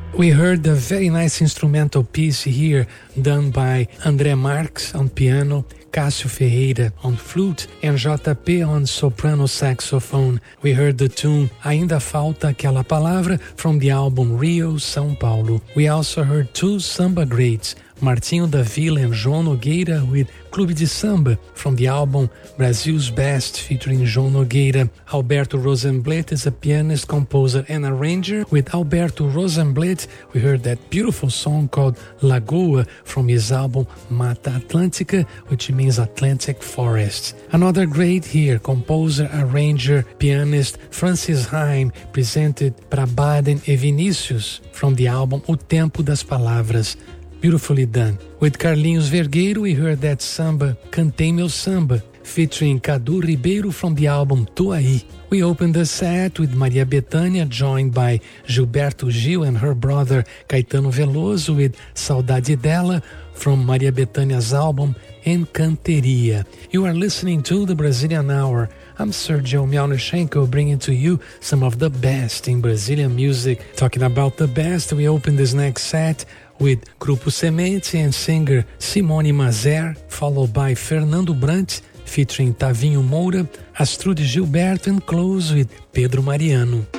We heard a very nice instrumental piece here done by André Marques on piano, Cássio Ferreira on flute, and JP on soprano saxophone. We heard the tune Ainda Falta Aquela Palavra from the album Rio, São Paulo. We also heard two samba greats, Martinho da Vila and João Nogueira with Clube de Samba from the album Brazil's Best featuring João Nogueira. Alberto Rosenblatt is a pianist, composer and arranger. With Alberto Rosenblatt, we heard that beautiful song called Lagoa from his album Mata Atlântica, which means Atlantic Forest. Another great here, composer, arranger, pianist Francis Haim, presented para Baden e Vinícius from the album O Tempo das Palavras. Beautifully done. With Carlinhos Vergueiro, we heard that samba Cantei Meu Samba, featuring Cadu Ribeiro from the album Tô Aí. We opened the set with Maria Bethânia, joined by Gilberto Gil and her brother Caetano Veloso with Saudade Dela from Maria Bethânia's album Encanteria. You are listening to the Brazilian Hour. I'm Sergio Miaunushenko, bringing to you some of the best in Brazilian music. Talking about the best, we open this next set with Grupo Semente and singer Simone Mazer, followed by Fernando Brant featuring Tavinho Moura, Astrude Gilberto, and close with Pedro Mariano.